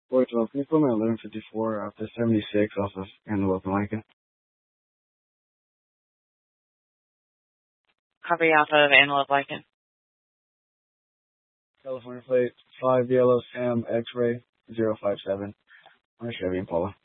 412, can you put my 1154 after 76 off of Antelope and Lincoln? Copy off of Antelope Lincoln. California plate 5 Yellow Sam X-ray 057 on a Chevy Impala.